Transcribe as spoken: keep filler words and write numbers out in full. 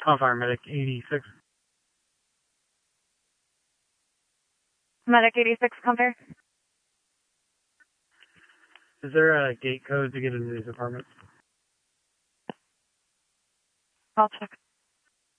Call Fire Medic eighty-six. Medic eighty-six, come here. Is there a gate code to get into these apartments? I'll check.